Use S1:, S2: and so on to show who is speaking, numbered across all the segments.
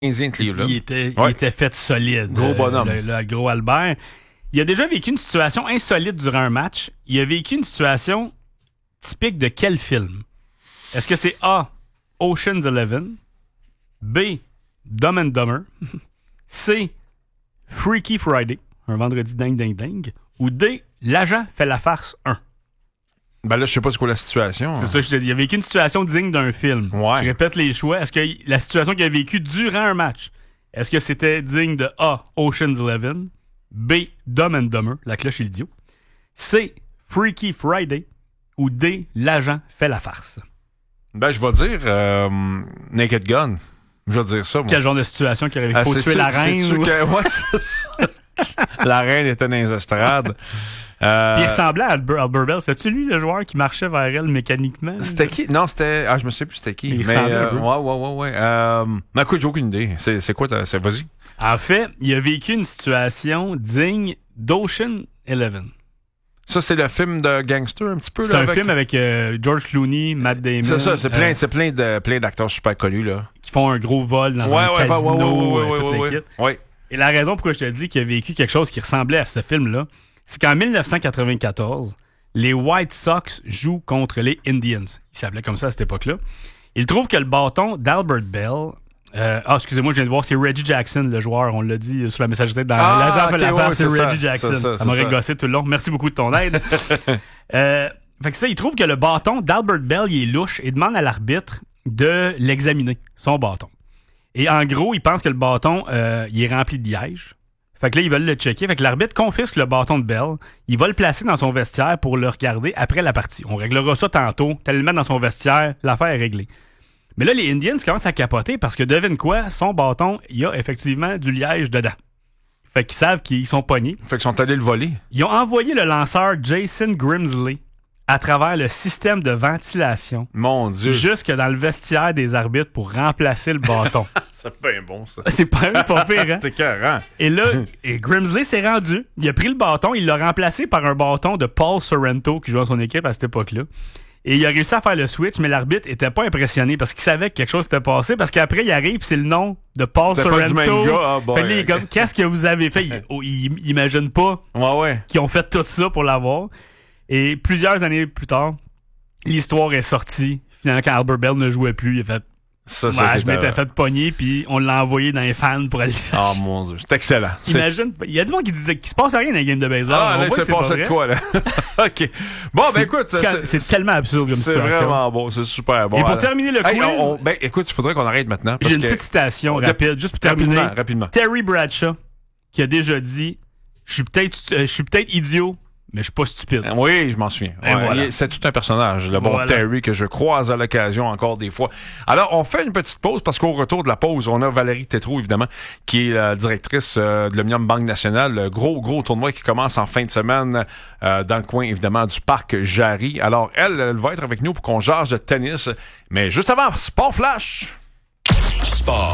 S1: Canadien de Cleveland.
S2: Il était fait solide.
S1: Gros bonhomme.
S2: Le gros Albert. Il a déjà vécu une situation insolite durant un match. Il a vécu une situation typique de quel film? Est-ce que c'est A, Ocean's 11, B, Dumb and Dumber, C, Freaky Friday, un vendredi dingue, ou D, L'agent fait la farce 1?
S1: Ben là, je sais pas c'est quoi la situation.
S2: C'est ça que je te dis. Il a vécu une situation digne d'un film.
S1: Ouais.
S2: Je répète les choix. Est-ce que la situation qu'il a vécue durant un match, est-ce que c'était digne de A, Ocean's 11, B, Dumb and Dumber, la cloche et l'idiot, C, Freaky Friday, ou D, L'agent fait la farce?
S1: Ben, je vais dire Naked Gun. Je vais dire ça, moi.
S2: Quel genre de situation qu'il aurait faut tuer la reine?
S1: Ouais, c'est ça. La reine était dans les estrades.
S2: Puis il ressemblait à Albert Bell. C'était-tu lui, le joueur qui marchait vers elle mécaniquement?
S1: C'était qui? Non, c'était... Ah, je me sais plus c'était qui.
S2: Il
S1: mais
S2: ressemblait un peu.
S1: ouais. Mais écoute, j'ai aucune idée. C'est quoi vas-y.
S2: En fait, il a vécu une situation digne d'Ocean 11.
S1: Ça, c'est le film de gangster, un petit peu.
S2: C'est
S1: là,
S2: un film avec George Clooney, Matt Damon.
S1: C'est ça, c'est plein d'acteurs super connus, là.
S2: Qui font un gros vol dans un casino, toute l'équipe.
S1: Ouais.
S2: Et la raison pourquoi je te dis qu'il a vécu quelque chose qui ressemblait à ce film-là, c'est qu'en 1994, les White Sox jouent contre les Indians. Ils s'appelaient comme ça à cette époque-là. Ils trouvent que le bâton d'Albert Bell... excusez-moi, je viens de voir, c'est Reggie Jackson, le joueur. On l'a dit sur la messagerie dans c'est Reggie Jackson. Ça m'aurait gossé tout le long. Merci beaucoup de ton aide. Fait que ça, il trouve que le bâton d'Albert Bell, il est louche et demande à l'arbitre de l'examiner, son bâton. Et en gros, il pense que le bâton, il est rempli de liège. Fait que là, ils veulent le checker. Fait que l'arbitre confisque le bâton de Bell. Il va le placer dans son vestiaire pour le regarder après la partie. On réglera ça tantôt. T'allais le mettre dans son vestiaire, l'affaire est réglée. Mais là, les Indians commencent à capoter parce que devine quoi, son bâton, il y a effectivement du liège dedans. Fait qu'ils savent qu'ils sont pognés.
S1: Fait qu'ils sont allés le voler.
S2: Ils ont envoyé le lanceur Jason Grimsley à travers le système de ventilation.
S1: Mon Dieu.
S2: Jusque dans le vestiaire des arbitres pour remplacer le bâton.
S1: C'est bien bon, ça.
S2: C'est pas pire, hein?
S1: C'est écœurant.
S2: Et là, Grimsley s'est rendu. Il a pris le bâton, il l'a remplacé par un bâton de Paul Sorrento qui jouait dans son équipe à cette époque-là. Et il a réussi à faire le switch, mais l'arbitre était pas impressionné parce qu'il savait que quelque chose s'était passé. Parce qu'après, il arrive, c'est le nom de Paul Sorrento.
S1: Pas du même gars.
S2: Fait que là, il est comme, qu'est-ce que vous avez fait? Il imagine pas qu'ils ont fait tout ça pour l'avoir. Et plusieurs années plus tard, l'histoire est sortie. Finalement, quand Albert Bell ne jouait plus, il a fait je m'étais fait pogner, puis on l'a envoyé dans les fans pour aller chercher.
S1: Oh mon Dieu, c'est excellent.
S2: Imagine, il y a du monde qui disait qu'il se passe rien dans les games de baseball.
S1: Ah, là, c'est passé de quoi, là? OK. Bon, ben écoute.
S2: C'est tellement absurde comme situation.
S1: C'est vraiment bon, c'est super bon.
S2: Et pour terminer le quiz...
S1: écoute, il faudrait qu'on arrête maintenant.
S2: J'ai une petite citation rapide, juste pour terminer.
S1: Rapidement.
S2: Terry Bradshaw, qui a déjà dit « Je suis peut-être idiot, mais je suis pas stupide. »
S1: Oui, je m'en souviens.
S2: Voilà.
S1: C'est tout un personnage, le bon Terry, que je croise à l'occasion encore des fois. Alors, on fait une petite pause parce qu'au retour de la pause, on a Valérie Tétrault, évidemment, qui est la directrice de l'Omnium Banque Nationale. Le gros tournoi qui commence en fin de semaine dans le coin, évidemment, du parc Jarry. Alors, elle va être avec nous pour qu'on jase de tennis. Mais juste avant, Sport Flash!
S3: Sport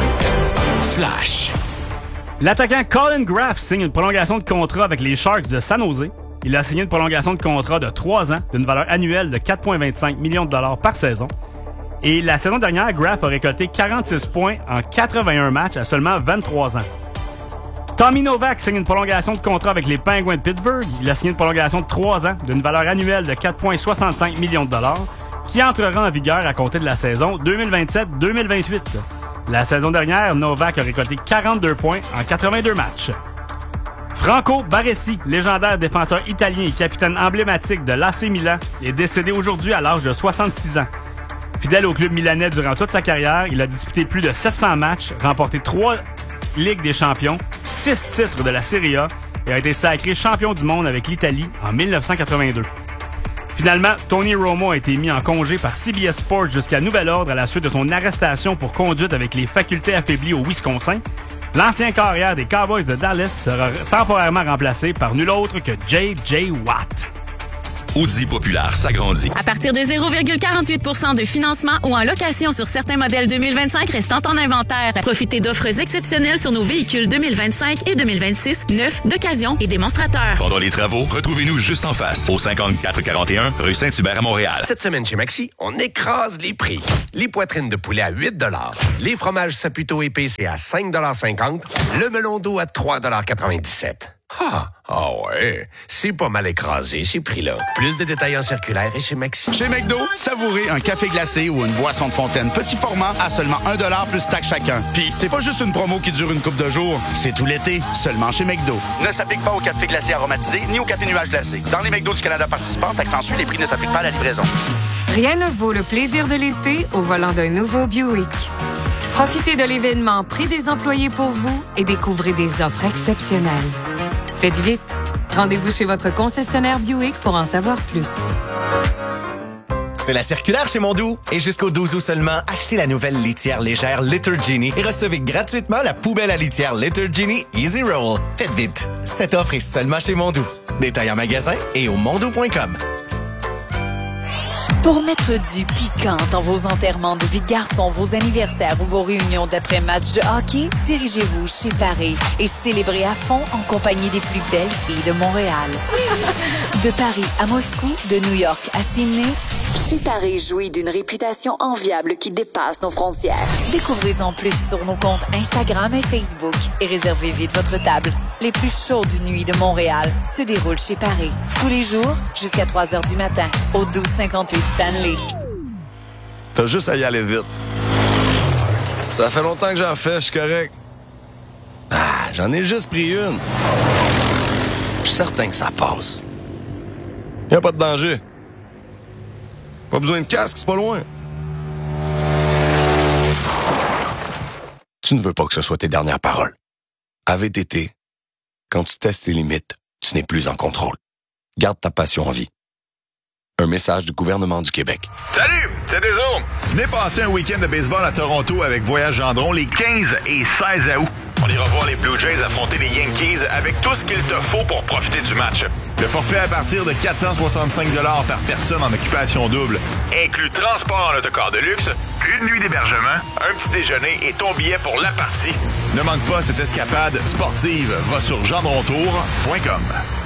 S3: Flash.
S2: L'attaquant Colin Graff signe une prolongation de contrat avec les Sharks de San Jose. Il a signé une prolongation de contrat de 3 ans d'une valeur annuelle de 4,25 millions de dollars par saison. Et la saison dernière, Graff a récolté 46 points en 81 matchs à seulement 23 ans. Tommy Novak signe une prolongation de contrat avec les Penguins de Pittsburgh. Il a signé une prolongation de 3 ans d'une valeur annuelle de 4,65 millions de dollars qui entrera en vigueur à compter de la saison 2027-2028. La saison dernière, Novak a récolté 42 points en 82 matchs. Franco Baresi, légendaire défenseur italien et capitaine emblématique de l'AC Milan, est décédé aujourd'hui à l'âge de 66 ans. Fidèle au club milanais durant toute sa carrière, il a disputé plus de 700 matchs, remporté 3 Ligues des champions, 6 titres de la Serie A et a été sacré champion du monde avec l'Italie en 1982. Finalement, Tony Romo a été mis en congé par CBS Sports jusqu'à nouvel ordre à la suite de son arrestation pour conduite avec les facultés affaiblies au Wisconsin. L'ancien carrière des Cowboys de Dallas sera temporairement remplacé par nul autre que J.J. Watt.
S3: Audi Populaire s'agrandit.
S4: À partir de 0,48% de financement ou en location sur certains modèles 2025 restant en inventaire. Profitez d'offres exceptionnelles sur nos véhicules 2025 et 2026, neufs, d'occasion et démonstrateurs.
S3: Pendant les travaux, retrouvez-nous juste en face, au 5441 rue Saint-Hubert à Montréal.
S5: Cette semaine chez Maxi, on écrase les prix. Les poitrines de poulet à 8 $, les fromages Saputo épicés à 5,50 $, le melon d'eau à 3,97 $. Ah ouais, c'est pas mal écrasé, ces prix-là. Plus de détails en circulaire et chez Maxi.
S6: Chez McDo, savourez un café glacé ou une boisson de fontaine petit format à seulement 1 $ plus taxe chacun. Puis c'est pas juste une promo qui dure une couple de jours, c'est tout l'été, seulement chez McDo. Ne s'applique pas au café glacé aromatisé ni au café nuage glacé. Dans les McDo du Canada participants, taxe en les prix ne s'appliquent pas à la livraison.
S7: Rien ne vaut le plaisir de l'été au volant d'un nouveau Buick. Profitez de l'événement Prix des employés pour vous et découvrez des offres exceptionnelles. Faites vite. Rendez-vous chez votre concessionnaire Buick pour en savoir plus.
S8: C'est la circulaire chez Mondou. Et jusqu'au 12 août seulement, achetez la nouvelle litière légère Litter Genie et recevez gratuitement la poubelle à litière Litter Genie Easy Roll. Faites vite. Cette offre est seulement chez Mondou. Détails en magasin et au mondou.com.
S9: Pour mettre du piquant dans vos enterrements de vie de garçon, vos anniversaires ou vos réunions d'après-match de hockey, dirigez-vous chez Paris et célébrez à fond en compagnie des plus belles filles de Montréal. De Paris à Moscou, de New York à Sydney, chez Paris jouit d'une réputation enviable qui dépasse nos frontières. Découvrez-en plus sur nos comptes Instagram et Facebook et réservez vite votre table. Les plus chaudes nuits de Montréal se déroulent chez Paris. Tous les jours, jusqu'à 3 h du matin, au 1258 Stanley.
S10: T'as juste à y aller vite. Ça fait longtemps que j'en fais, je suis correct. J'en ai juste pris une. Je suis certain que ça passe. Y a pas de danger. Pas besoin de casque, c'est pas loin. Tu ne veux pas que ce soit tes dernières paroles. À VTT, quand tu testes tes limites, tu n'es plus en contrôle. Garde ta passion en vie. Un message du gouvernement du Québec.
S11: Salut, c'est Deso. Venez passer un week-end de baseball à Toronto avec Voyage Gendron les 15 et 16 août. On ira voir les Blue Jays affronter les Yankees avec tout ce qu'il te faut pour profiter du match. Le forfait à partir de 465 $ par personne en occupation double inclut transport en autocar de luxe, une nuit d'hébergement, un petit déjeuner et ton billet pour la partie. Ne manque pas cette escapade sportive. Va sur gendrontour.com.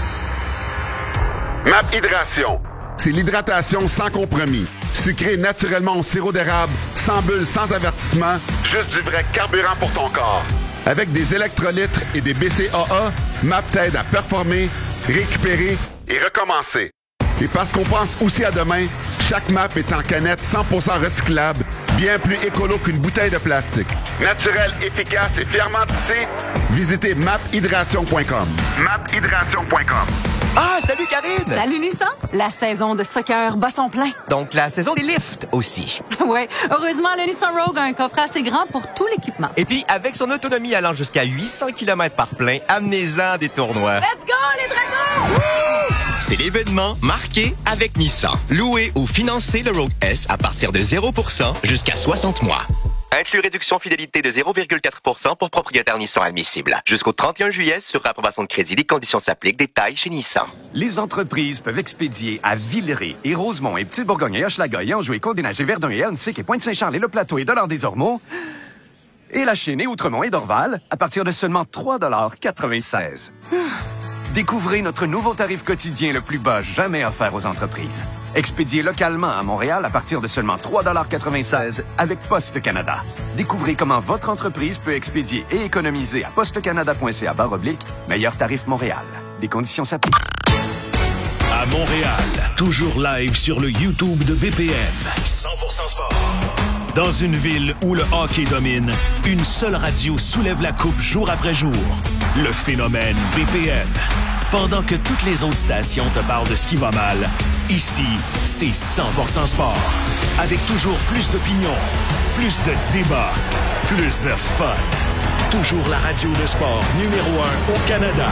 S12: MAP Hydration. C'est l'hydratation sans compromis. Sucré naturellement au sirop d'érable, sans bulles, sans avertissement, juste du vrai carburant pour ton corps. Avec des électrolytes et des BCAA, MAP t'aide à performer, récupérer et recommencer. Et parce qu'on pense aussi à demain, chaque MAP est en canette 100% recyclable, bien plus écolo qu'une bouteille de plastique. Naturel, efficace et fièrement tissé, visitez maphydration.com. maphydration.com.
S13: Ah, salut Karine!
S14: Salut Nissan! La saison de soccer bat son plein.
S13: Donc la saison des lifts aussi.
S14: Ouais, heureusement, le Nissan Rogue a un coffre assez grand pour tout l'équipement.
S13: Et puis, avec son autonomie allant jusqu'à 800 km par plein, amenez-en des tournois.
S14: Let's go, les dragons!
S13: Woo! C'est l'événement marqué avec Nissan. Louez ou financez le Rogue S à partir de 0% jusqu'à 60 mois. Inclus réduction fidélité de 0,4% pour propriétaire Nissan admissible. Jusqu'au 31 juillet, sur approbation de crédit, les conditions s'appliquent. Détails chez Nissan.
S15: Les entreprises peuvent expédier à Villeray et Rosemont et Petite-Bourgogne et Hochelaga et Anjou et Côte-des-Neiges et Verdun et Huntsic et Pointe-Saint-Charles et Le Plateau et Dollard-des-Ormeaux et La Chênaie, Outremont et Dorval à partir de seulement 3,96 $. Découvrez notre nouveau tarif quotidien le plus bas jamais offert aux entreprises. Expédié localement à Montréal à partir de seulement 3,96 $ avec Poste Canada. Découvrez comment votre entreprise peut expédier et économiser à postecanada.ca/, meilleur tarif Montréal. Des conditions s'appliquent.
S3: À Montréal, toujours live sur le YouTube de BPM. 100% sport. Dans une ville où le hockey domine, une seule radio soulève la coupe jour après jour. Le phénomène BPM. Pendant que toutes les autres stations te parlent de ce qui va mal, ici, c'est 100% sport. Avec toujours plus d'opinions, plus de débats, plus de fun. Toujours la radio de sport numéro 1 au Canada.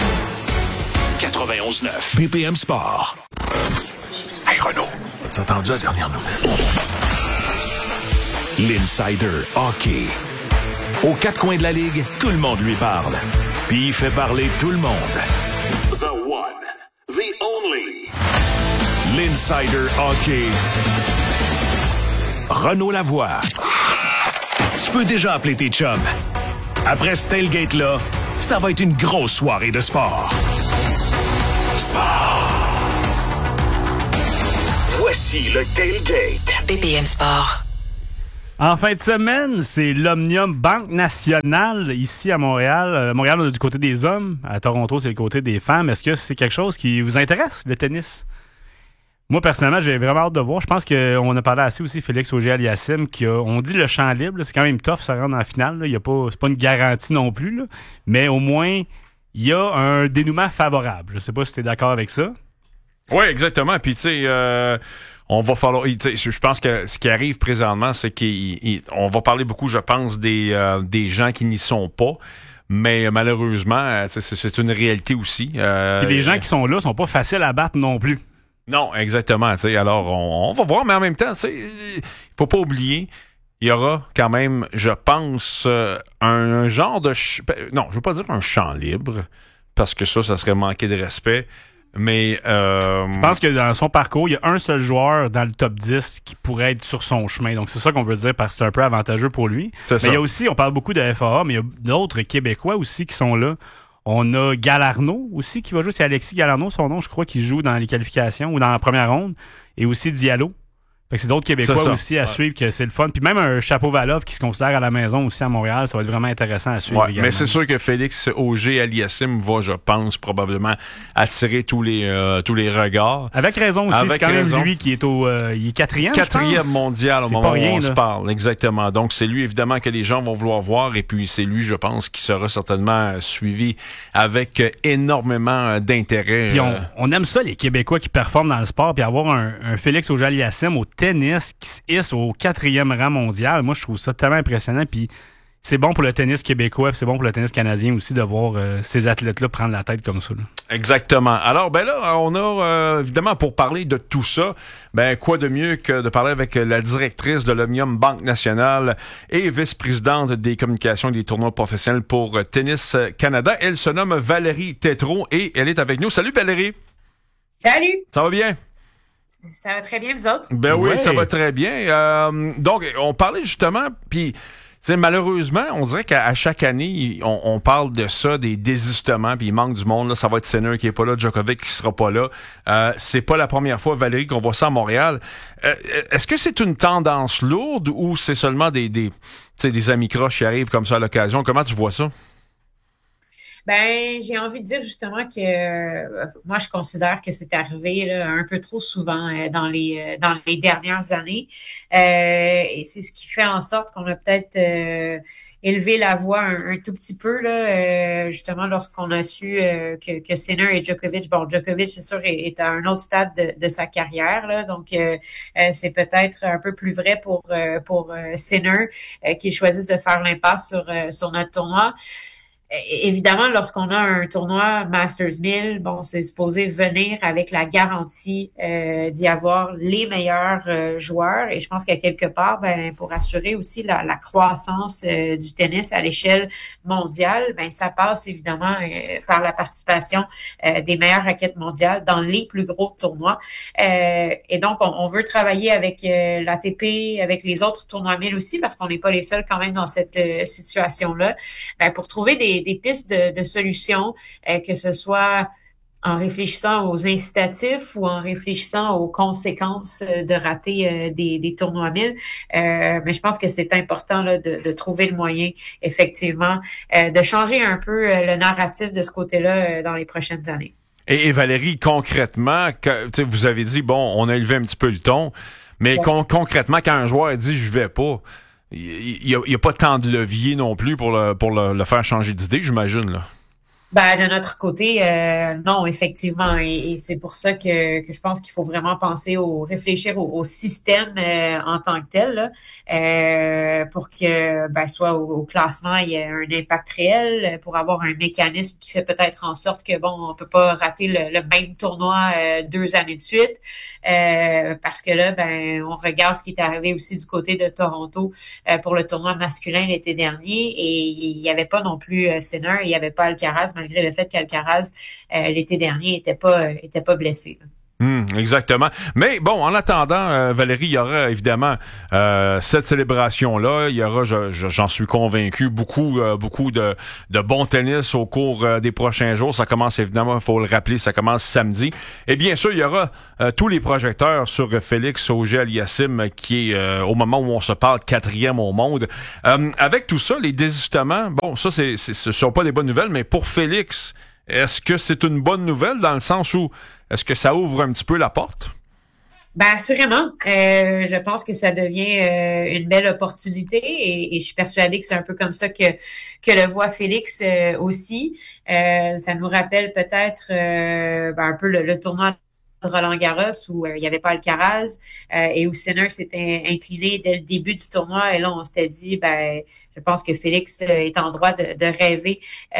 S3: 91.9 BPM Sport.
S11: Hey Renaud, as-tu entendu la dernière nouvelle?
S3: L'Insider Hockey. Aux quatre coins de la Ligue, tout le monde lui parle. Puis il fait parler tout le monde.
S16: The one, the only.
S3: L'Insider Hockey. Renaud Lavoie. Tu peux déjà appeler tes chums. Après ce tailgate-là, ça va être une grosse soirée de sport. Sport! Voici le tailgate.
S4: BPM Sport.
S2: En fin de semaine, c'est l'Omnium Banque Nationale ici à Montréal. Montréal, on est du côté des hommes. À Toronto, c'est le côté des femmes. Est-ce que c'est quelque chose qui vous intéresse, le tennis? Moi, personnellement, j'ai vraiment hâte de voir. Je pense qu'on a parlé assez aussi, Félix Auger-Aliassime, on dit le champ libre. C'est quand même tough, ça rentre en finale. C'est pas une garantie non plus. Là. Mais au moins, il y a un dénouement favorable. Je sais pas si tu es d'accord avec ça.
S1: Oui, exactement. Puis, tu sais, on va falloir. Je pense que ce qui arrive présentement, c'est qu'on va parler beaucoup, je pense, des gens qui n'y sont pas. Mais malheureusement, c'est une réalité aussi.
S2: Puis les gens qui sont là sont pas faciles à battre non plus.
S1: Non, exactement. Alors, on va voir, mais en même temps, il faut pas oublier, il y aura quand même, je pense, un genre de... non, je veux pas dire un champ libre, parce que ça serait manquer de respect, mais...
S2: Je pense que dans son parcours, il y a un seul joueur dans le top 10 qui pourrait être sur son chemin. Donc, c'est ça qu'on veut dire, parce que c'est un peu avantageux pour lui. Mais il y a aussi, on parle beaucoup de FAA, mais il y a d'autres Québécois aussi qui sont là. On a Galarno aussi qui va jouer. C'est Alexis Galarno, son nom, je crois, qui joue dans les qualifications ou dans la première ronde. Et aussi Diallo. Fait que c'est d'autres Québécois aussi à suivre, que c'est le fun. Puis même un Chapeau-Valov qui se considère à la maison aussi à Montréal, ça va être vraiment intéressant à suivre également.
S1: Mais c'est sûr que Félix Auger-Aliassime va, je pense, probablement attirer tous les regards.
S2: Avec raison aussi, c'est quand même lui qui est il est quatrième,
S1: mondial au moment où on se parle, exactement. Donc c'est lui évidemment que les gens vont vouloir voir, et puis c'est lui, je pense, qui sera certainement suivi avec énormément d'intérêt.
S2: Puis on aime ça, les Québécois qui performent dans le sport, puis avoir un Félix Auger-Aliassime au tennis qui se hisse au 4e rang mondial. Moi, je trouve ça tellement impressionnant. Puis c'est bon pour le tennis québécois, puis c'est bon pour le tennis canadien aussi de voir ces athlètes-là prendre la tête comme ça. Là.
S1: Exactement. Alors, ben là, on a évidemment pour parler de tout ça, ben quoi de mieux que de parler avec la directrice de l'Omnium Banque Nationale et vice-présidente des communications et des tournois professionnels pour Tennis Canada. Elle se nomme Valérie Tétrault et elle est avec nous. Salut Valérie!
S16: Salut!
S1: Ça va bien?
S16: Ça va très bien, vous autres?
S1: Ben oui, ça va très bien. Donc, on parlait justement, puis malheureusement, on dirait qu'à chaque année, on parle de ça, des désistements, puis il manque du monde. Là, ça va être Sinner qui est pas là, Djokovic qui sera pas là. C'est pas la première fois, Valérie, qu'on voit ça à Montréal. Est-ce que c'est une tendance lourde ou c'est seulement des amis croches qui arrivent comme ça à l'occasion? Comment tu vois ça?
S16: Ben, j'ai envie de dire justement que moi, je considère que c'est arrivé là, un peu trop souvent dans les dernières années. Et c'est ce qui fait en sorte qu'on a peut-être élevé la voix un tout petit peu, là, justement, lorsqu'on a su que Sinner et Djokovic, Djokovic, c'est sûr, est à un autre stade de sa carrière, là, donc c'est peut-être un peu plus vrai pour Sinner qui choisisse de faire l'impasse sur notre tournoi. Évidemment, lorsqu'on a un tournoi Masters 1000, c'est supposé venir avec la garantie d'y avoir les meilleurs joueurs. Et je pense qu'à quelque part, pour assurer aussi la croissance du tennis à l'échelle mondiale, ça passe évidemment par la participation des meilleures raquettes mondiales dans les plus gros tournois. Et donc, on veut travailler avec l'ATP, avec les autres tournois 1000 aussi, parce qu'on n'est pas les seuls quand même dans cette situation-là, pour trouver des pistes de solutions, que ce soit en réfléchissant aux incitatifs ou en réfléchissant aux conséquences de rater des tournois 1000. Mais je pense que c'est important là, de trouver le moyen, effectivement, de changer un peu le narratif de ce côté-là dans les prochaines années.
S1: Et Valérie, concrètement, vous avez dit, on a élevé un petit peu le ton, mais concrètement, quand un joueur dit « je vais pas », il y a pas tant de levier non plus pour le faire changer d'idée, j'imagine, là.
S16: De notre côté, non, effectivement. Et c'est pour ça que je pense qu'il faut vraiment réfléchir au système en tant que tel, là, pour que soit au classement, il y ait un impact réel, pour avoir un mécanisme qui fait peut-être en sorte que, on peut pas rater le même tournoi 2 années de suite. Parce que là, on regarde ce qui est arrivé aussi du côté de Toronto pour le tournoi masculin l'été dernier. Et il y avait pas non plus Sinner, il y avait pas Alcaraz, malgré le fait qu'Alcaraz, l'été dernier, était pas blessé.
S1: Exactement. Mais bon, en attendant, Valérie, il y aura évidemment cette célébration-là. Il y aura, j'en suis convaincu, beaucoup de bon tennis au cours des prochains jours. Ça commence évidemment, il faut le rappeler, ça commence samedi. Et bien sûr, il y aura tous les projecteurs sur Félix Auger-Aliassime, qui est, au moment où on se parle, 4e au monde. Avec tout ça, les désistements, bon, ça, ce sont pas des bonnes nouvelles, mais pour Félix, est-ce que c'est une bonne nouvelle dans le sens où est-ce que ça ouvre un petit peu la porte?
S16: Ben assurément. Je pense que ça devient une belle opportunité et je suis persuadée que c'est un peu comme ça que le voit Félix aussi. Ça nous rappelle peut-être un peu le tournoi de Roland-Garros où il n'y avait pas Alcaraz et où Sinner s'était incliné dès le début du tournoi et là on s'était dit je pense que Félix est en droit de rêver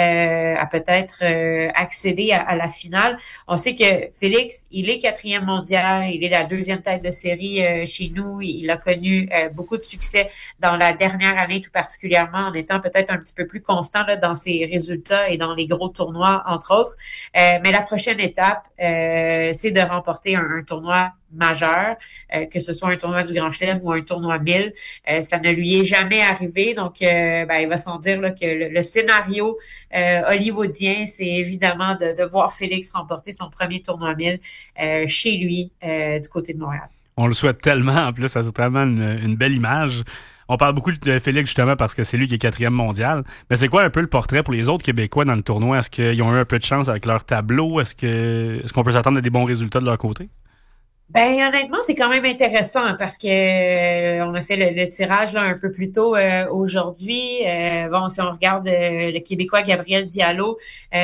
S16: à peut-être accéder à la finale. On sait que Félix, il est 4e mondial, il est la 2e tête de série chez nous. Il a connu beaucoup de succès dans la dernière année, tout particulièrement en étant peut-être un petit peu plus constant là, dans ses résultats et dans les gros tournois, entre autres. Mais la prochaine étape, c'est de remporter un tournoi majeur, que ce soit un tournoi du Grand Chelem ou un tournoi 1000. Ça ne lui est jamais arrivé, donc il va sans dire là, que le scénario hollywoodien, c'est évidemment de voir Félix remporter son premier tournoi 1000 chez lui, du côté de Montréal.
S2: On le souhaite tellement, en plus, ça c'est vraiment une belle image. On parle beaucoup de Félix justement parce que c'est lui qui est 4e mondial. Mais c'est quoi un peu le portrait pour les autres Québécois dans le tournoi? Est-ce qu'ils ont eu un peu de chance avec leur tableau? Est-ce qu'on peut s'attendre à des bons résultats de leur côté?
S16: Ben honnêtement, c'est quand même intéressant parce que on a fait le tirage là un peu plus tôt aujourd'hui. Si on regarde le Québécois Gabriel Diallo,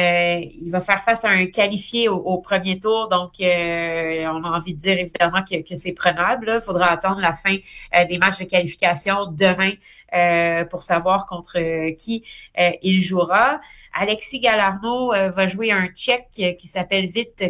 S16: il va faire face à un qualifié au premier tour, donc on a envie de dire évidemment que c'est prenable. Il faudra attendre la fin des matchs de qualification demain pour savoir contre qui il jouera. Alexis Galarneau va jouer un Tchèque qui s'appelle Vít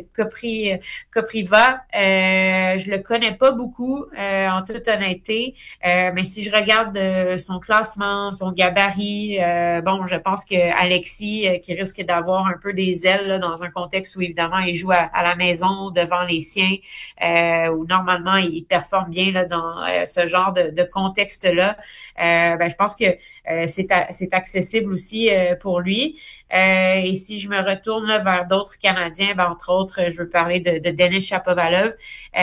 S16: Kopriva. Je le connais pas beaucoup, en toute honnêteté, mais si je regarde son classement, son gabarit, je pense que Alexis, qui risque d'avoir un peu des ailes là, dans un contexte où évidemment il joue à la maison devant les siens, où normalement il performe bien là dans ce genre de contexte-là. Je pense que c'est accessible aussi pour lui. Et si je me retourne là, vers d'autres Canadiens, entre autres, je veux parler de Denis Shapovalov,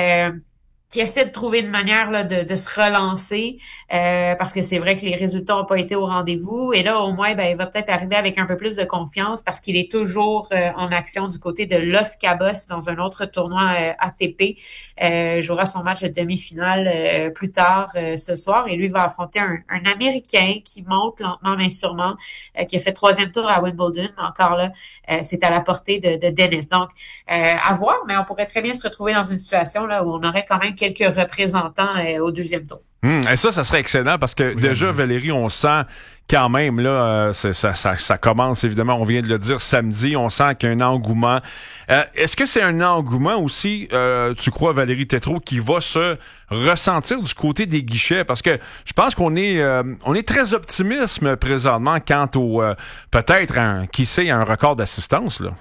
S16: qui essaie de trouver une manière là, de se relancer parce que c'est vrai que les résultats n'ont pas été au rendez-vous. Et là, au moins, il va peut-être arriver avec un peu plus de confiance parce qu'il est toujours en action du côté de Los Cabos dans un autre tournoi ATP. Jouera son match de demi-finale plus tard ce soir. Et lui va affronter un Américain qui monte lentement mais sûrement, qui a fait 3e tour à Wimbledon. Encore là, c'est à la portée de Dennis. Donc, à voir, mais on pourrait très bien se retrouver dans une situation là où on aurait quand même quelques représentants au 2e tour.
S1: Et ça serait excellent parce que déjà, Valérie, on sent quand même, là, ça commence évidemment, on vient de le dire samedi, on sent qu'il y a un engouement. Est-ce que c'est un engouement aussi, tu crois, Valérie Tétrault, qui va se ressentir du côté des guichets? Parce que je pense qu'on est très optimiste présentement quant au peut-être un record d'assistance, là.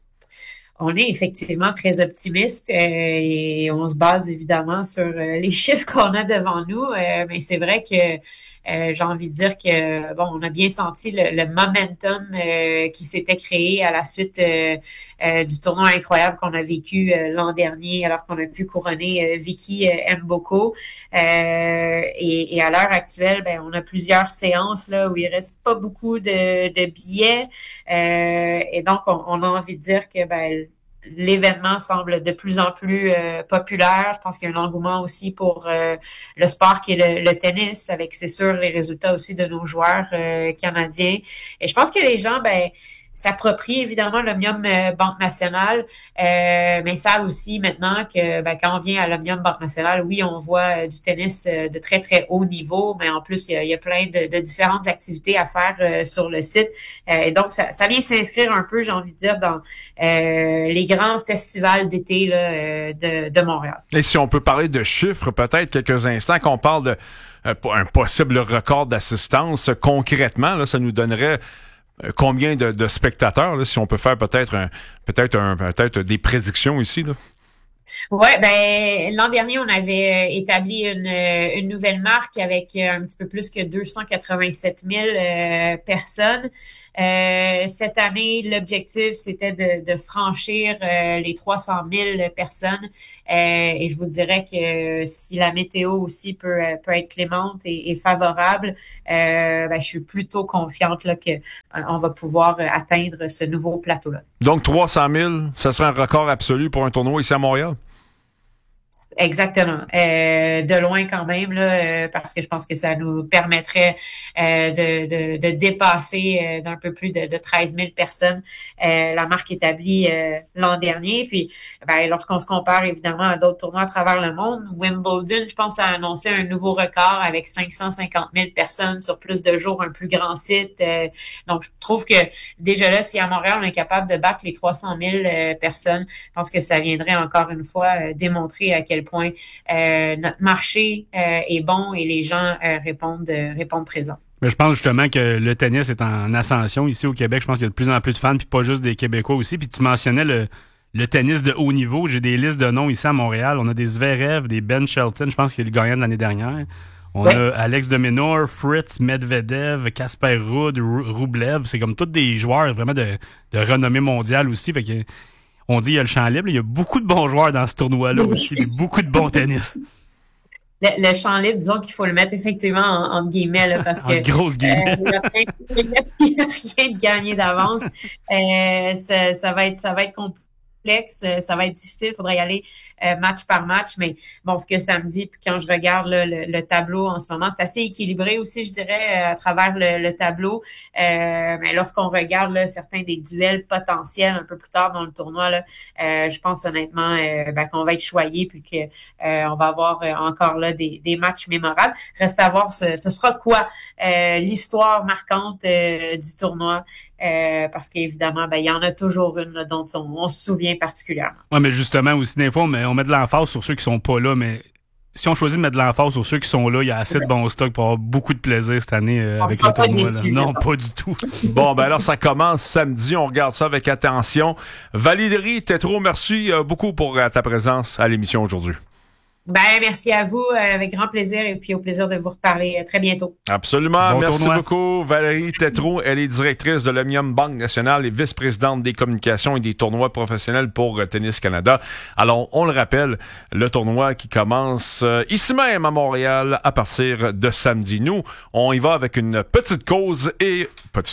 S16: On est effectivement très optimiste et on se base évidemment sur les chiffres qu'on a devant nous, mais c'est vrai que j'ai envie de dire que on a bien senti le momentum qui s'était créé à la suite du tournoi incroyable qu'on a vécu l'an dernier, alors qu'on a pu couronner Vicky Mboko. Et à l'heure actuelle, on a plusieurs séances là où il reste pas beaucoup de billets, et donc on a envie de dire que l'événement semble de plus en plus populaire. Je pense qu'il y a un engouement aussi pour le sport qui est le tennis, avec, c'est sûr, les résultats aussi de nos joueurs canadiens. Et je pense que les gens, s'approprient évidemment l'Omnium Banque Nationale, mais savent aussi maintenant que quand on vient à l'Omnium Banque Nationale, oui, on voit du tennis de très, très haut niveau, mais en plus, il y a plein de différentes activités à faire sur le site. Et donc, ça vient s'inscrire un peu, j'ai envie de dire, dans les grands festivals d'été là, de Montréal.
S1: Et si on peut parler de chiffres, peut-être quelques instants, qu'on parle de un possible record d'assistance, concrètement, là, ça nous donnerait combien de spectateurs, là, si on peut faire peut-être des prédictions ici, là?
S16: Ouais, ben l'an dernier, on avait établi une nouvelle marque avec un petit peu plus que 287 000 personnes. Cette année, l'objectif, c'était de franchir les 300 000 personnes. Et je vous dirais que si la météo aussi peut être clémente et favorable, ben, je suis plutôt confiante là, que on va pouvoir atteindre ce nouveau plateau-là.
S1: Donc 300 000, ça serait un record absolu pour un tournoi ici à Montréal?
S16: Exactement. De loin quand même, là, parce que je pense que ça nous permettrait de dépasser d'un peu plus de 13 000 personnes la marque établie l'an dernier. Puis, ben, lorsqu'on se compare évidemment à d'autres tournois à travers le monde, Wimbledon, je pense, a annoncé un nouveau record avec 550 000 personnes sur plus de jours, un plus grand site. Donc, je trouve que déjà là, si à Montréal, on est capable de battre les 300 000 personnes, je pense que ça viendrait encore une fois démontrer à quel point notre marché est bon et les gens répondent présents.
S2: Mais je pense justement que le tennis est en ascension ici au Québec. Je pense qu'il y a de plus en plus de fans, puis pas juste des Québécois aussi. Puis tu mentionnais le tennis de haut niveau. J'ai des listes de noms ici à Montréal. On a des Zverev, des Ben Shelton, je pense qu'il est le gagnant de l'année dernière. On a Alex de Minaur, Fritz, Medvedev, Casper Ruud, Rublev. C'est comme tous des joueurs vraiment de renommée mondiale aussi. Fait que on dit qu'il y a le champ libre. Il y a beaucoup de bons joueurs dans ce tournoi-là aussi. Beaucoup de bons tennis.
S16: Le champ libre, disons qu'il faut le mettre effectivement en guillemets, là, parce que
S2: grosse guillemets.
S16: Il n'y a rien de gagné d'avance. Ça va être complexe, ça va être difficile, il faudrait y aller match par match, mais bon, ce que ça me dit, puis quand je regarde là, le tableau en ce moment, c'est assez équilibré aussi, je dirais, à travers le tableau. Mais lorsqu'on regarde là, certains des duels potentiels un peu plus tard dans le tournoi, là, je pense honnêtement qu'on va être choyé, puis que on va avoir encore là des matchs mémorables. Reste à voir ce sera quoi l'histoire marquante du tournoi. Parce qu'évidemment, il y en a toujours une là, dont on se souvient particulièrement.
S2: Oui, mais justement, aussi, des fois, on met de l'emphase sur ceux qui sont pas là, mais si on choisit de mettre de l'emphase sur ceux qui sont là, il y a assez de bons stocks pour avoir beaucoup de plaisir cette année avec le tournoi. Non, pas du tout.
S1: Bon, ben alors, ça commence samedi. On regarde ça avec attention. Valérie Tétrault, merci beaucoup pour ta présence à l'émission aujourd'hui.
S16: Ben, merci à vous, avec grand plaisir, et puis au plaisir de vous reparler très bientôt.
S1: Absolument.
S2: Bon
S1: merci
S2: tournoi.
S1: beaucoup, Valérie Tétrault. Elle est directrice de l'Omnium Banque Nationale et vice-présidente des communications et des tournois professionnels pour Tennis Canada. Alors, on le rappelle, le tournoi qui commence ici même à Montréal à partir de samedi. Nous, on y va avec une petite pause, et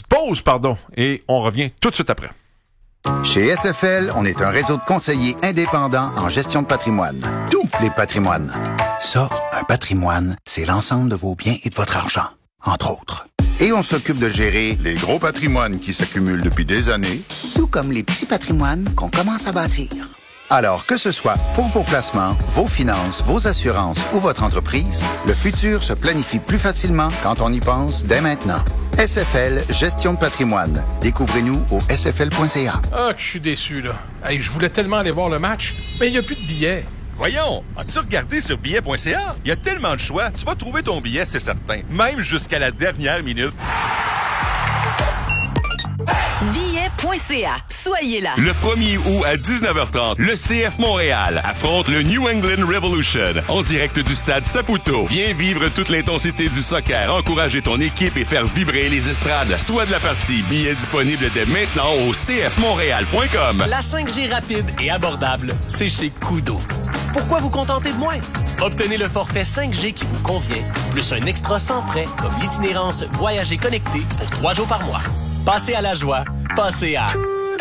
S1: on revient tout de suite après.
S17: Chez SFL, on est un réseau de conseillers indépendants en gestion de patrimoine. Tous les patrimoines. Ça, un patrimoine, c'est l'ensemble de vos biens et de votre argent, entre autres. Et on s'occupe de gérer les gros patrimoines qui s'accumulent depuis des années, tout comme les petits patrimoines qu'on commence à bâtir. Alors, que ce soit pour vos placements, vos finances, vos assurances ou votre entreprise, le futur se planifie plus facilement quand on y pense dès maintenant. SFL, gestion de patrimoine. Découvrez-nous au sfl.ca.
S18: Ah, que je suis déçu, là. Hey, je voulais tellement aller voir le match, mais il n'y a plus de billets.
S19: Voyons, as-tu regardé sur billet.ca? Il y a tellement de choix, tu vas trouver ton billet, c'est certain. Même jusqu'à la dernière minute.
S20: Billet.ca. Soyez là.
S19: Le 1er août à 19h30, le CF Montréal affronte le New England Revolution en direct du stade Saputo. Viens vivre toute l'intensité du soccer, encourager ton équipe et faire vibrer les estrades. Soit de la partie. Billets disponibles dès maintenant au cfmontréal.com.
S8: La 5G rapide et abordable, c'est chez Koodo. Pourquoi vous contenter de moins? Obtenez le forfait 5G qui vous convient, plus un extra sans frais comme l'itinérance Voyager connecté pour 3 jours par mois. Passez à la joie, passez à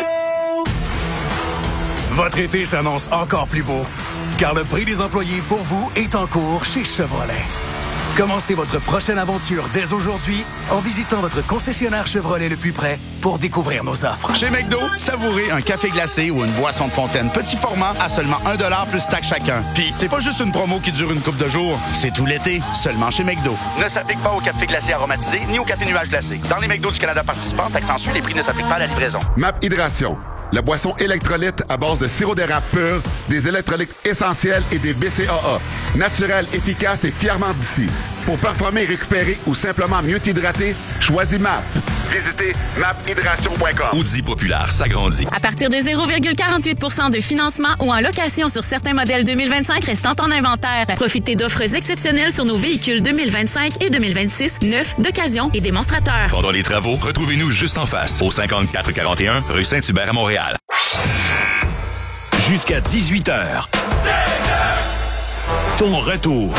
S21: Votre été s'annonce encore plus beau, car le prix des employés pour vous est en cours chez Chevrolet. Commencez votre prochaine aventure dès aujourd'hui en visitant votre concessionnaire Chevrolet le plus près pour découvrir nos offres.
S6: Chez McDo, savourez un café glacé ou une boisson de fontaine petit format à seulement 1$ plus taxe chacun. Puis c'est pas juste une promo qui dure une couple de jours, c'est tout l'été, seulement chez McDo. Ne s'applique pas au café glacé aromatisé ni au café nuage glacé. Dans les McDo du Canada participants, taxe en sus, les prix ne s'appliquent pas à la livraison.
S12: MAP Hydration, la boisson électrolyte à base de sirop d'érable pur, des électrolytes essentiels et des BCAA. Naturel, efficace et fièrement d'ici. Pour performer et récupérer ou simplement mieux t'hydrater, choisis MAP. Visitez maphydration.com.
S3: Audi Populaire s'agrandit.
S4: À partir de 0,48 % de financement ou en location sur certains modèles 2025 restant en inventaire. Profitez d'offres exceptionnelles sur nos véhicules 2025 et 2026, neufs, d'occasion et démonstrateurs.
S3: Pendant les travaux, retrouvez-nous juste en face, au 5441 rue Saint-Hubert à Montréal. Jusqu'à 18h. Ton retour.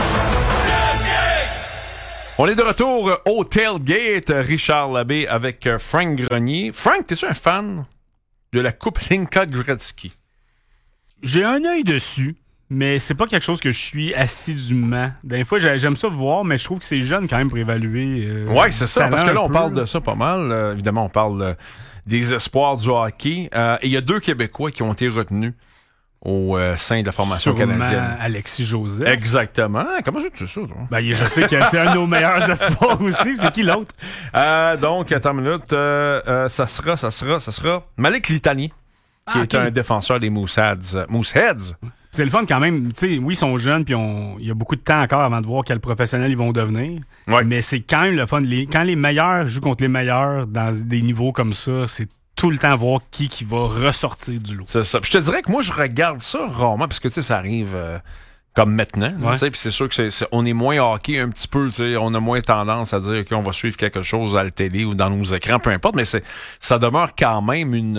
S1: On est de retour au Tailgate. Richard Labbé avec Frank Grenier. Frank, t'es-tu un fan de la Coupe Hlinka Gretzky?
S2: J'ai un œil dessus, mais c'est pas quelque chose que je suis assidûment. Des fois, j'aime ça voir, mais je trouve que c'est jeune quand même pour évaluer.
S1: Oui, c'est ça, parce que là, on parle de ça pas mal. Évidemment, on parle des espoirs du hockey. Et il y a 2 Québécois qui ont été retenus au sein de la formation canadienne.
S2: Alexis Joseph.
S1: Exactement. Comment tu sais ça, toi?
S2: Ben, je sais que c'est un de nos meilleurs espoirs aussi. C'est qui l'autre?
S1: Donc, attends une minute. Ça sera Malik Litani, qui est un défenseur des Mooseheads.
S2: C'est le fun quand même. Tu sais, oui, ils sont jeunes, puis il y a beaucoup de temps encore avant de voir quel professionnel ils vont devenir.
S1: Ouais.
S2: Mais c'est quand même le fun. Quand les meilleurs jouent contre les meilleurs dans des niveaux comme ça, c'est tout le temps voir qui va ressortir du lot.
S1: C'est ça. Puis je te dirais que moi, je regarde ça rarement, parce que tu sais, ça arrive comme maintenant.
S2: Ouais.
S1: Puis c'est sûr que on est moins hockey un petit peu. On a moins tendance à dire qu'on va suivre quelque chose à la télé ou dans nos écrans, peu importe. Mais ça demeure quand même une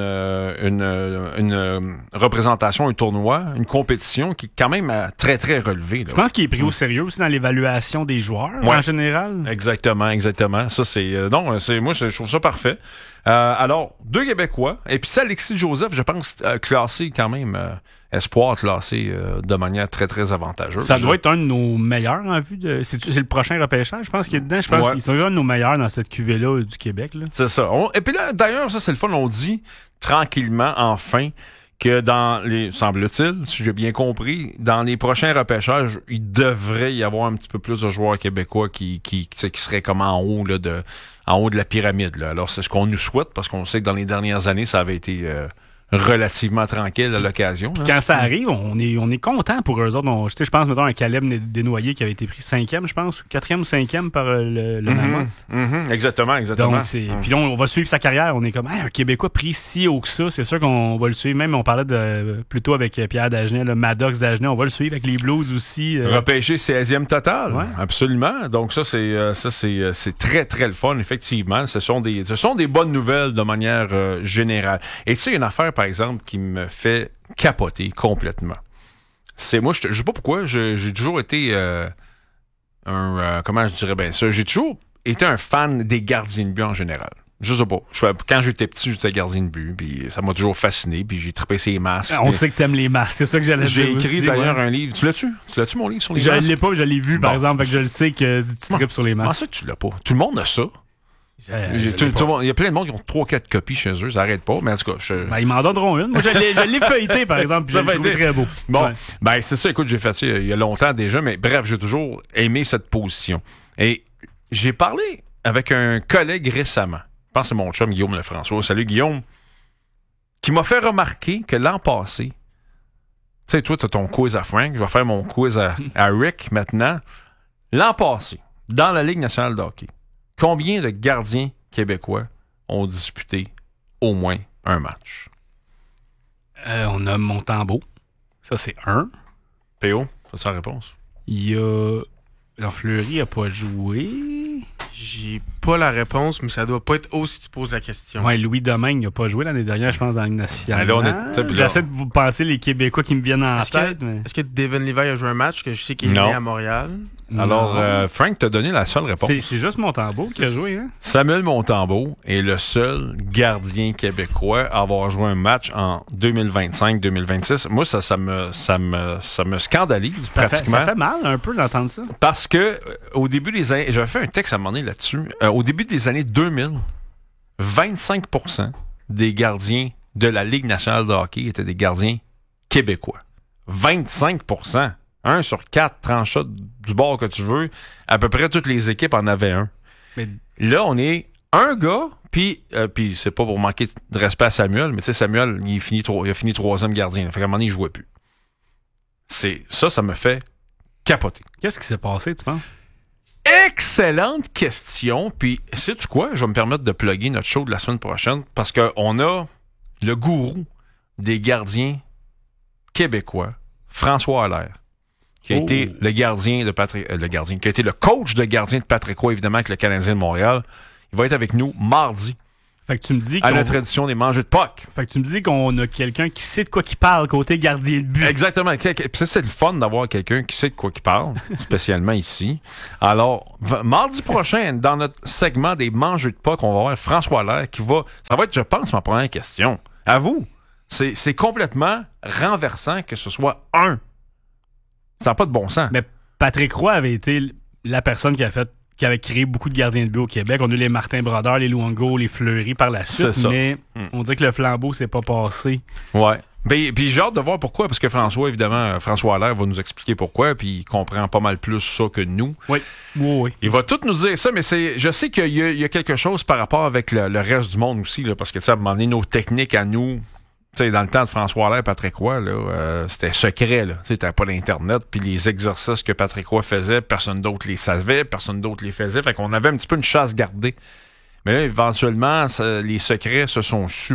S1: représentation, un tournoi, une compétition qui est quand même très, très relevée. Là.
S2: Je pense qu'il est pris au sérieux aussi dans l'évaluation des joueurs en général.
S1: Exactement. Ça, c'est... moi, je trouve ça parfait. Alors, 2 Québécois. Et puis ça, Alexis Joseph, je pense, classé quand même... espoir classé de manière très, très avantageuse.
S2: Ça doit être un de nos meilleurs en vue de... C'est le prochain repêchage, je pense qu'il est dedans. Je pense qu'il sera un de nos meilleurs dans cette cuvée-là du Québec. Là.
S1: C'est ça. Et puis là, d'ailleurs, ça, c'est le fun. On dit tranquillement, enfin, que dans les... Semble-t-il, si j'ai bien compris, dans les prochains repêchages, il devrait y avoir un petit peu plus de joueurs québécois qui seraient comme en haut là, en haut de la pyramide. Là. Alors, c'est ce qu'on nous souhaite, parce qu'on sait que dans les dernières années, ça avait été... relativement tranquille à l'occasion.
S2: Quand ça arrive, on est content pour eux autres. Je pense, mettons, un Caleb Desnoyers qui avait été pris 5e, je pense, 4e ou 5e par le Mammoth.
S1: Exactement.
S2: Donc, puis là, on va suivre sa carrière. On est comme, un Québécois pris si haut que ça, c'est sûr qu'on va le suivre. Même, on parlait plutôt avec Pierre Dagenet, le Maddox Dagenet, on va le suivre avec les Blues aussi.
S1: Repêché 16e total.
S2: Ouais.
S1: Absolument. Donc, ça, c'est très, très le fun, effectivement. Ce sont des bonnes nouvelles de manière générale. Et tu sais, une affaire, par exemple, qui me fait capoter complètement. C'est moi, je sais pas pourquoi, j'ai toujours été comment je dirais bien ça, j'ai toujours été un fan des gardiens de but en général. Je sais pas. Quand j'étais petit, j'étais gardien de but, puis ça m'a toujours fasciné, puis j'ai trippé ces masques.
S2: On sait que t'aimes les masques, c'est ça que j'allais dire.
S1: J'ai écrit d'ailleurs un livre. Tu l'as-tu? Tu l'as-tu, mon livre sur les masques?
S2: Je l'ai pas, je l'ai vu, par exemple, fait que je le sais que tu trippes sur les masques.
S1: Ah, ça, tu l'as pas. Tout le monde a ça. Il y a plein de monde qui ont 3-4 copies chez eux, ça arrête pas, mais en tout cas...
S2: ils m'en donneront une. Moi, je l'ai feuilleté, par exemple, puis je l'ai trouvé très beau.
S1: Bon, c'est ça, écoute, j'ai fait ça il y a longtemps déjà, mais bref, j'ai toujours aimé cette position. Et j'ai parlé avec un collègue récemment, je pense que c'est mon chum Guillaume Lefrançois, salut Guillaume, qui m'a fait remarquer que l'an passé, tu sais, toi, t'as ton quiz à Frank, je vais faire mon quiz à Rick maintenant. L'an passé, dans la Ligue nationale de hockey, combien de gardiens québécois ont disputé au moins un match?
S2: On a Montembeault. Ça, c'est 1.
S1: PO, c'est sa réponse.
S2: Il y a... Fleury n'a pas joué.
S5: J'ai pas la réponse, mais ça doit pas être haut si tu poses la question.
S2: Ouais, Louis Domingue n'a pas joué l'année dernière, je pense, dans la Ligue nationale.
S1: Là,
S2: j'essaie de vous penser les Québécois qui me viennent en tête.
S5: Est-ce que Devin Levi a joué un match que je sais qu'il est né à Montréal?
S1: Alors, Frank t'a donné la seule réponse.
S2: C'est juste Montembeault qui a joué, hein?
S1: Samuel Montembeault est le seul gardien québécois à avoir joué un match en 2025-2026. Moi, ça me scandalise pratiquement.
S2: Ça fait mal un peu d'entendre ça.
S1: Parce que au début des années... J'avais fait un texte à un moment donné là-dessus. Au début des années 2000, 25% des gardiens de la Ligue nationale de hockey étaient des gardiens québécois. 25%. 1 sur 4 tranches du bord que tu veux. À peu près toutes les équipes en avaient un. Mais là, on est un gars, puis c'est pas pour manquer de respect à Samuel, mais tu sais, Samuel, il a fini 3e gardien. Fait qu'à un moment donné, il jouait plus. Ça me fait capoter.
S2: Qu'est-ce qui s'est passé, tu penses?
S1: Excellente question. Puis, sais-tu quoi? Je vais me permettre de plugger notre show de la semaine prochaine parce qu'on a le gourou des gardiens québécois, François Allaire, qui a été le gardien de qui a été le coach de gardien de Patrick Roy, évidemment, avec le Canadien de Montréal. Il va être avec nous mardi.
S2: Fait que tu me dis
S1: à la tradition des mangeux de Pâques.
S2: Fait que tu me dis qu'on a quelqu'un qui sait de quoi qu'il parle côté gardien de but.
S1: Exactement. Puis c'est le fun d'avoir quelqu'un qui sait de quoi qu'il parle, spécialement ici. Alors, mardi prochain, dans notre segment des mangeux de Pâques, on va avoir François Allaire qui va... Ça va être, je pense, ma première question. À vous. C'est complètement renversant que ce soit un. Ça n'a pas de bon sens.
S2: Mais Patrick Roy avait été la personne qui avait créé beaucoup de gardiens de but au Québec. On a eu les Martin Brodeur, les Luongo, les Fleury par la suite, mais on dirait que le flambeau s'est pas passé.
S1: Ouais. Puis j'ai hâte de voir pourquoi, parce que François Allaire va nous expliquer pourquoi, puis il comprend pas mal plus ça que nous.
S2: Oui.
S1: Il va tout nous dire ça, mais je sais qu'il y a quelque chose par rapport avec le reste du monde aussi, là, parce que, tu sais, à un moment donné, nos techniques à nous... Tu sais, dans le temps de François Allaire, Patrick Roy, là, c'était secret, là. Tu sais, t'avais pas d'Internet, puis les exercices que Patrick Roy faisait, personne d'autre les savait, personne d'autre les faisait. Fait qu'on avait un petit peu une chasse gardée. Mais là, éventuellement, les secrets se sont sus.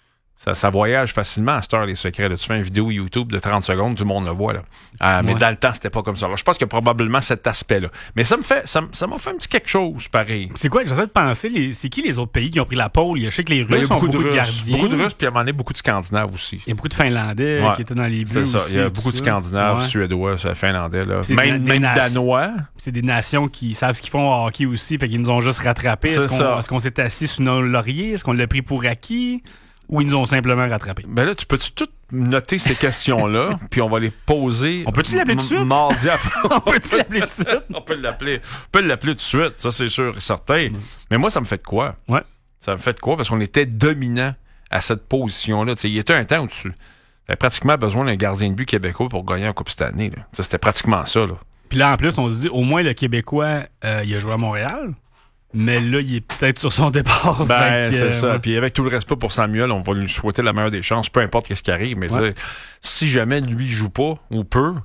S1: Ça voyage facilement à cette heure, les secrets. Là. Tu fais une vidéo YouTube de 30 secondes, tout le monde le voit. Là. Mais dans le temps, c'était pas comme ça. Alors, je pense qu'il y a probablement cet aspect-là. Mais ça m'a fait un petit quelque chose, pareil.
S2: C'est quoi? J'essaie de penser, c'est qui les autres pays qui ont pris la pôle? Je sais que les Russes ont beaucoup de gardiens.
S1: Beaucoup de Russes, puis à un moment donné, beaucoup de Scandinaves aussi.
S2: Il y a beaucoup de Finlandais qui étaient dans les buts.
S1: C'est ça.
S2: Aussi,
S1: il y a beaucoup de Scandinaves, Suédois, Finlandais. Là. Même Danois.
S2: C'est des nations qui savent ce qu'ils font au hockey aussi, fait qu'ils nous ont juste rattrapés. Est-ce qu'on s'est assis sous nos lauriers? Est-ce qu'on l'a pris pour acquis? Ou ils nous ont simplement rattrapés?
S1: Ben là, tu peux-tu tout noter ces questions-là, puis on va les poser...
S2: On peut-tu l'appeler tout de suite?
S1: Mardi après.
S2: On peut-tu l'appeler tout de suite?
S1: On peut l'appeler tout de suite, ça c'est sûr et certain. Mais moi, ça me fait de quoi?
S2: Ouais.
S1: Ça me fait de quoi? Parce qu'on était dominant à cette position-là. T'sais, il y était un temps où tu avais pratiquement besoin d'un gardien de but québécois pour gagner en Coupe cette année. Là. Ça, c'était pratiquement ça. Là.
S2: Puis là, en plus, on se dit, au moins le Québécois, il a joué à Montréal. Mais là, il est peut-être sur son départ.
S1: C'est ça. Puis avec tout le respect pour Samuel, on va lui souhaiter la meilleure des chances, peu importe ce qui arrive. Mais si jamais lui joue pas ou peu,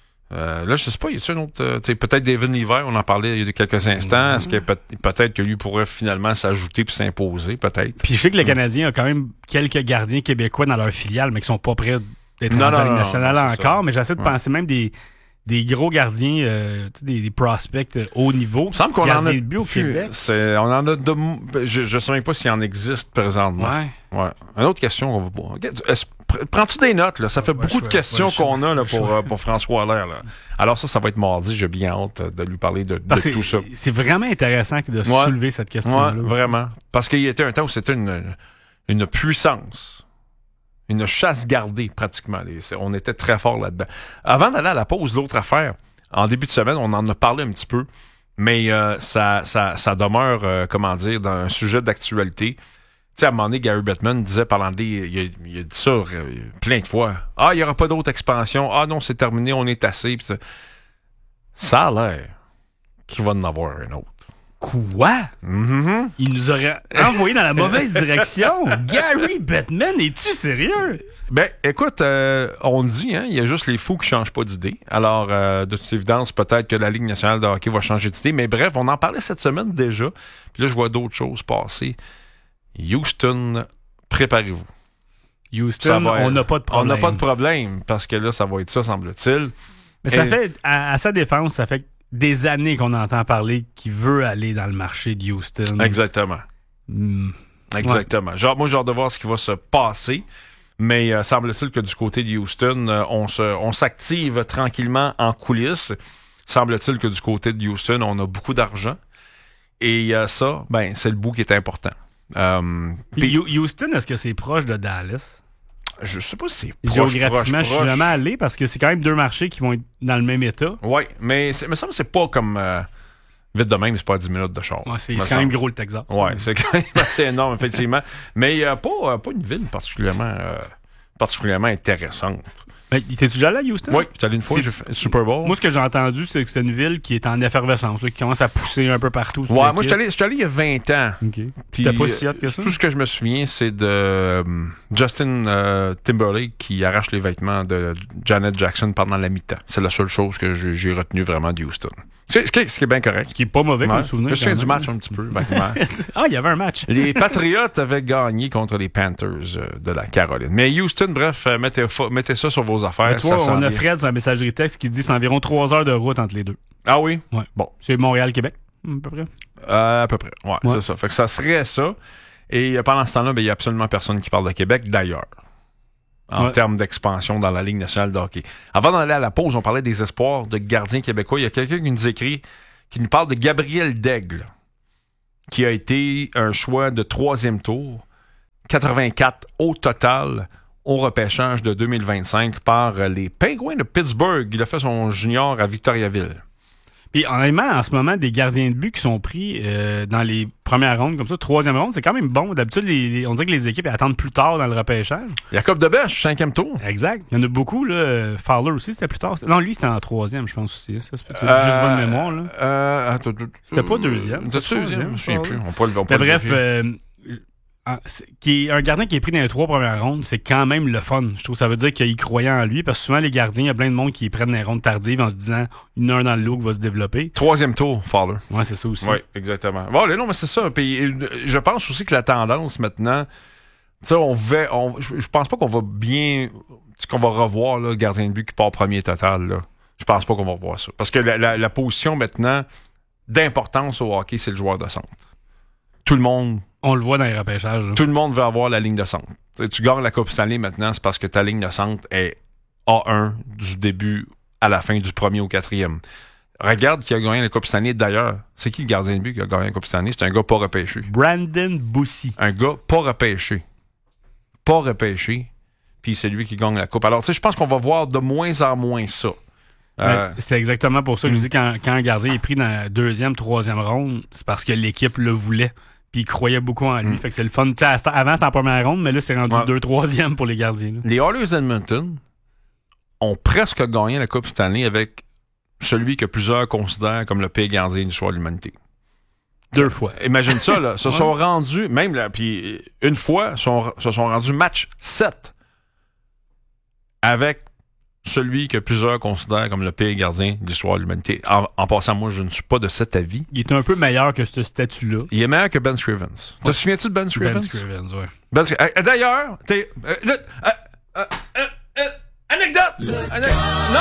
S1: là, je sais pas, y a-t-il un autre... peut-être David Niver, on en parlait il y a quelques instants. Est-ce que peut-être que lui pourrait finalement s'ajouter puis s'imposer, peut-être?
S2: Puis je sais que le Canadien a quand même quelques gardiens québécois dans leur filiale, mais qui sont pas prêts d'être dans la Ligue nationale encore. Ça. Mais j'essaie de penser même des gros gardiens, des prospects haut niveau.
S1: Il semble qu'on en a
S2: de but au Québec.
S1: On en a je sais même pas s'il en existe présentement. Ouais. Une autre question. Prends-tu des notes? Là? Ça fait beaucoup de questions qu'on a là, pour François Allaire. Là. Alors ça va être mardi. J'ai bien hâte de lui parler de tout ça.
S2: C'est vraiment intéressant de soulever cette question-là.
S1: Ouais, vraiment. Parce qu'il y était un temps où c'était une puissance. Une chasse gardée, pratiquement. On était très fort là-dedans. Avant d'aller à la pause, l'autre affaire, en début de semaine, on en a parlé un petit peu, mais ça demeure, dans un sujet d'actualité. Tu sais, à un moment donné, Gary Bettman disait, il a dit ça plein de fois. Ah, il n'y aura pas d'autre expansion. Ah non, c'est terminé, on est assez. Puis ça a l'air qu'il va en avoir un autre.
S2: Quoi?
S1: Mm-hmm.
S2: Il nous aurait envoyé dans la mauvaise direction. Gary Bettman, es-tu sérieux?
S1: Ben, écoute, on dit, il y a juste les fous qui changent pas d'idée. Alors, de toute évidence, peut-être que la Ligue nationale de hockey va changer d'idée. Mais bref, on en parlait cette semaine déjà. Puis là, je vois d'autres choses passer. Houston, préparez-vous.
S2: Houston, on n'a pas de problème.
S1: On n'a pas de problème, parce que là, ça va être ça, semble-t-il.
S2: Mais ça fait, à sa défense, ça fait des années qu'on entend parler qu'il veut aller dans le marché de Houston.
S1: Exactement. Exactement. Ouais. Moi, j'ai hâte de voir ce qui va se passer. Mais semble-t-il que du côté de Houston, on s'active tranquillement en coulisses. Semble-t-il que du côté de Houston, on a beaucoup d'argent. Et ça, c'est le bout qui est important.
S2: Houston, est-ce que c'est proche de Dallas?
S1: Je sais pas si c'est proche.
S2: Géographiquement, je suis jamais allé parce que c'est quand même deux marchés qui vont être dans le même état.
S1: Oui, mais ça me semble que c'est pas comme... vite de même, c'est pas à 10 minutes de char.
S2: Ouais, c'est quand même gros le Texas.
S1: Oui, c'est quand même assez énorme, effectivement. Mais pas une ville particulièrement intéressante.
S2: Mais t'es-tu déjà allé à Houston?
S1: Oui, j'étais allé une fois, j'ai fait le Super Bowl.
S2: Moi, ce que j'ai entendu, c'est que c'est une ville qui est en effervescence, qui commence à pousser un peu partout.
S1: Ouais, moi, j'étais allé il y a 20 ans.
S2: OK. C'était pas si hot que ça?
S1: Tout ce que je me souviens, c'est de Justin Timberlake qui arrache les vêtements de Janet Jackson pendant la mi-temps. C'est la seule chose que j'ai retenue vraiment de Houston. Ce qui est bien correct.
S2: Ce qui est pas mauvais comme souvenir.
S1: Je tiens du match un petit peu.
S2: Il y avait un match.
S1: Les Patriots avaient gagné contre les Panthers de la Caroline. Mais Houston, bref, mettez ça sur vos affaires.
S2: Mais toi, on a Fred sur la messagerie texte qui dit que c'est environ 3 heures de route entre les deux.
S1: Ah oui?
S2: Ouais.
S1: Bon.
S2: C'est Montréal-Québec, à peu près?
S1: À peu près, ouais. C'est ça. Fait que ça serait ça. Et pendant ce temps-là, il n'y a absolument personne qui parle de Québec, d'ailleurs. En termes d'expansion dans la Ligue nationale de hockey. Avant d'aller à la pause, on parlait des espoirs de gardiens québécois. Il y a quelqu'un qui nous écrit, qui nous parle de Gabriel Daigle, qui a été un choix de 3e tour, 84 au total, au repêchage de 2025 par les Penguins de Pittsburgh. Il a fait son junior à Victoriaville.
S2: Puis honnêtement, en ce moment, des gardiens de but qui sont pris dans les premières rondes, comme ça, 3e ronde, c'est quand même bon. D'habitude, on dirait que les équipes attendent plus tard dans le repêchage.
S1: Jacob Debèche, 5e tour.
S2: Exact. Il y en a beaucoup, là. Fowler aussi, c'était plus tard. Non, lui, c'était en 3e, je pense aussi. Ça, c'est peut-être juste bonne mémoire, là. C'était pas 2e.
S1: C'était 2e, je ne sais plus. On peut
S2: Mais bref, un gardien qui est pris dans les 3 premières rondes, c'est quand même le fun. Je trouve que ça veut dire qu'il croyait en lui, parce que souvent, les gardiens, il y a plein de monde qui prennent les rondes tardives en se disant, il y en a un dans le lot qui va se développer.
S1: 3e tour, Fowler.
S2: Ouais, c'est ça aussi.
S1: Oui, exactement. Bon, non, mais c'est ça. Puis, je pense aussi que la tendance maintenant, tu sais, je pense pas qu'on va qu'on va revoir le gardien de but qui part premier total, là. Je pense pas qu'on va revoir ça. Parce que la position maintenant d'importance au hockey, c'est le joueur de centre. Tout le monde.
S2: On le voit dans les repêchages. Là.
S1: Tout le monde veut avoir la ligne de centre. T'sais, tu gagnes la Coupe Stanley maintenant, c'est parce que ta ligne de centre est A1 du début à la fin du 1er au 4e. Regarde qui a gagné la Coupe Stanley d'ailleurs. C'est qui le gardien de but qui a gagné la Coupe Stanley? C'est un gars pas repêché.
S2: Brandon Boussy.
S1: Un gars pas repêché. Pas repêché. Puis c'est lui qui gagne la Coupe. Alors, tu sais, je pense qu'on va voir de moins en moins ça.
S2: C'est exactement pour ça que je dis quand un gardien est pris dans la 2e, 3e ronde, c'est parce que l'équipe le voulait. Puis il croyait beaucoup en lui. Fait que c'est le fun. Avant, c'était en première ronde, mais là, c'est rendu 2, 3e pour les gardiens. Là.
S1: Les Oilers d'Edmonton ont presque gagné la Coupe Stanley avec celui que plusieurs considèrent comme le pire gardien du soir de l'humanité.
S2: 2 fois.
S1: Imagine ça, là. Se sont rendus, même là, puis une fois, se sont rendus match 7 avec celui que plusieurs considèrent comme le pire gardien de l'histoire de l'humanité. En passant, moi, je ne suis pas de cet avis.
S2: Il est un peu meilleur que ce statut-là.
S1: Il est meilleur que Ben Scrivens. Te souviens-tu de Ben Scrivens?
S2: Ben Scrivens, oui.
S1: D'ailleurs, anecdote! Non!